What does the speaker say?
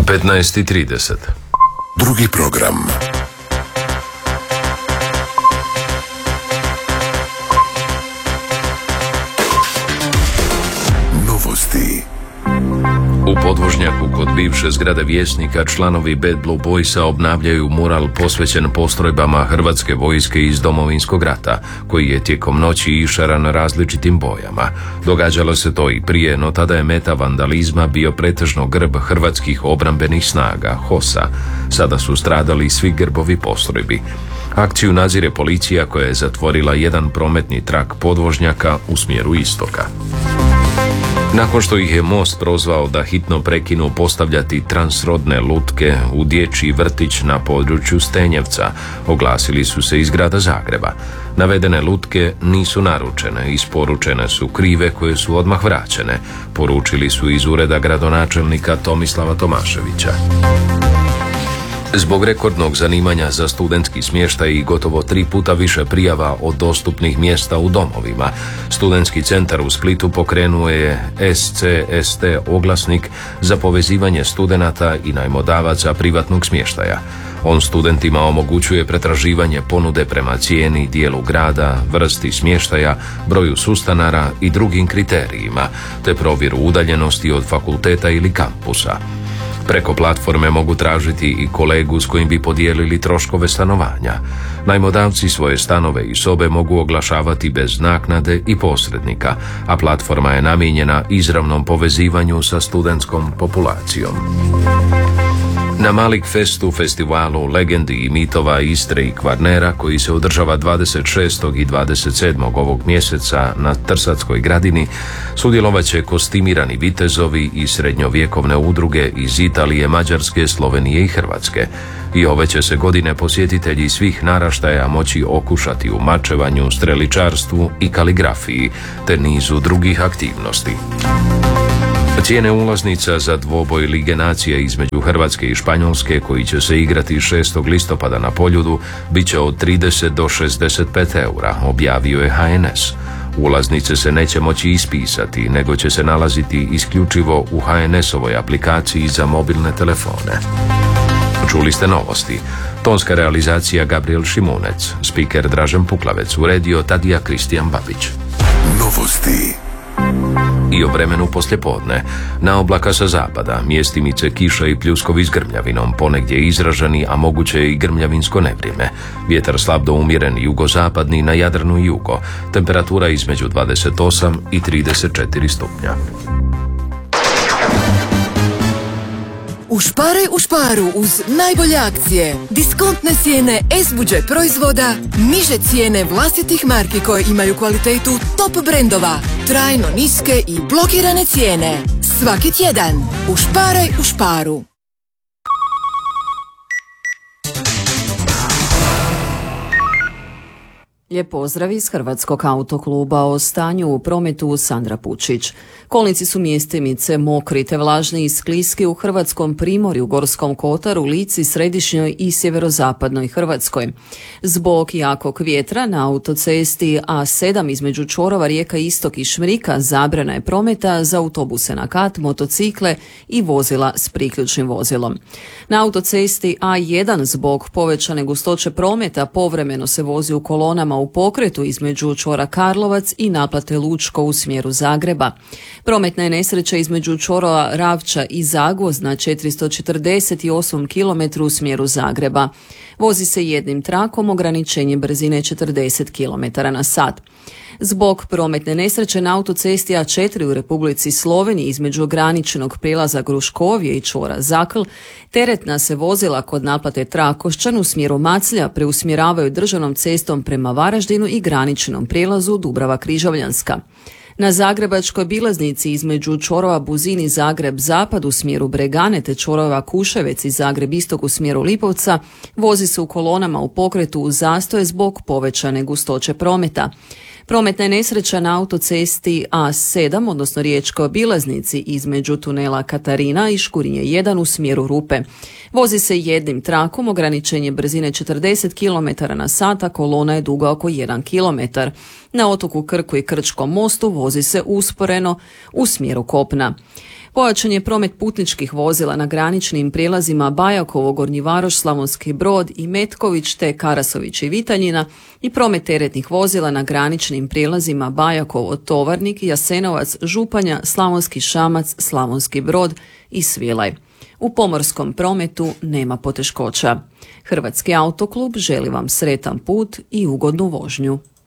15:30. Drugi program. Novosti. U podvožnjaku kod bivše zgrade Vjesnika članovi Bad Blue Boysa obnavljaju mural posvećen postrojbama Hrvatske vojske iz Domovinskog rata, koji je tijekom noći išaran različitim bojama. Događalo se to i prije, no tada je meta vandalizma bio pretežno grb Hrvatskih obrambenih snaga, HOS-a. Sada su stradali svi grbovi postrojbi. Akciju nadzire policija koja je zatvorila jedan prometni trak podvožnjaka u smjeru istoka. Nakon što ih je Most prozvao da hitno prekinu postavljati transrodne lutke u dječji vrtić na području Stenjevca, oglasili su se iz grada Zagreba. Navedene lutke nisu naručene, isporučene su krive koje su odmah vraćene, poručili su iz ureda gradonačelnika Tomislava Tomaševića. Zbog rekordnog zanimanja za studentski smještaj i gotovo 3 puta više prijava od dostupnih mjesta u domovima, Studentski centar u Splitu pokrenuo je SCST oglasnik za povezivanje studenata i najmodavaca privatnog smještaja. On studentima omogućuje pretraživanje ponude prema cijeni, dijelu grada, vrsti smještaja, broju sustanara i drugim kriterijima, te provjeru udaljenosti od fakulteta ili kampusa. Preko platforme mogu tražiti i kolegu s kojim bi podijelili troškove stanovanja. Najmodavci svoje stanove i sobe mogu oglašavati bez naknade i posrednika, a platforma je namijenjena izravnom povezivanju sa studentskom populacijom. Na Malik Festu, festivalu legendi i mitova Istre i Kvarnera, koji se održava 26. i 27. ovog mjeseca na Trsatskoj gradini, sudjelovat će kostimirani vitezovi i srednjovjekovne udruge iz Italije, Mađarske, Slovenije i Hrvatske. I ove će se godine posjetitelji svih naraštaja moći okušati u mačevanju, streličarstvu i kaligrafiji, te nizu drugih aktivnosti. Cijene ulaznica za dvoboj Lige nacija između Hrvatske i Španjolske, koji će se igrati 6. listopada na Poljudu, bit će od 30 do 65 eura, objavio je HNS. Ulaznice se neće moći ispisati, nego će se nalaziti isključivo u HNS-ovoj aplikaciji za mobilne telefone. Čuli ste novosti. Tonska realizacija Gabriel Šimunec, spiker Dražen Puklavec, uredio Tadija Kristijan Babić. Novosti. I o vremenu poslijepodne. Na oblaka sa zapada, mjestimice kiša i pljuskovi s grmljavinom, ponegdje izraženi, a moguće i grmljavinsko nevrijeme. Vjetar slab do umjeren jugozapadni na Jadranu i jugo. Temperatura između 28 i 34 stupnja. Ušparaj u šparu uz najbolje akcije. Diskontne cijene S-Budget proizvoda, niže cijene vlastitih marki koje imaju kvalitetu top brendova, trajno niske i blokirane cijene. Svaki tjedan. Ušparaj u šparu. Lijep pozdrav iz Hrvatskog autokluba. O stanju u prometu Sandra Pučić. Kolnici su mjestimice mokri te vlažni i skliski u Hrvatskom primorju, Gorskom kotaru, Lici, središnjoj i sjeverozapadnoj Hrvatskoj. Zbog jakog vjetra na autocesti A7 između čvorova rijeka Istok i Šmrika zabrana je prometa za autobuse na kat, motocikle i vozila s priključnim vozilom. Na autocesti A1 zbog povećane gustoće prometa povremeno se vozi u kolonama u pokretu između čvora Karlovac i naplate Lučko u smjeru Zagreba. Prometna je nesreća između čvorova Ravča i Zagvozd na 448 km u smjeru Zagreba. Vozi se jednim trakom, ograničenje brzine 40 km na sat. Zbog prometne nesreće na autocesti A4 u Republici Sloveniji između graničnog prijelaza Gruškovje i čvora Zakl, teretna se vozila kod naplate Trakošćan u smjeru Maclja preusmjeravaju državnom cestom prema Varaždinu i graničnom prijelazu Dubrava Križovljanska. Na zagrebačkoj bilaznici između čvorova Buzin i Zagreb Zapad u smjeru Bregane te čvorova Kuševec i Zagreb Istok u smjeru Lipovca vozi se u kolonama u pokretu uz zastoje zbog povećane gustoće prometa. Prometna je nesreća na autocesti A7, odnosno riječkoj obilaznici između tunela Katarina i Škurinje 1 u smjeru Rupe. Vozi se jednim trakom, ograničenje brzine 40 km na sat, a kolona je duga oko 1 km. Na otoku Krku i Krčkom mostu vozi se usporeno u smjeru kopna. Pojačan je promet putničkih vozila na graničnim prijelazima Bajakovo, Gornji Varoš, Slavonski Brod i Metković te Karasović i Vitanjina i promet teretnih vozila na graničnim prijelazima Bajakovo, Tovarnik, Jasenovac, Županja, Slavonski Šamac, Slavonski Brod i Svilaj. U pomorskom prometu nema poteškoća. Hrvatski autoklub želi vam sretan put i ugodnu vožnju.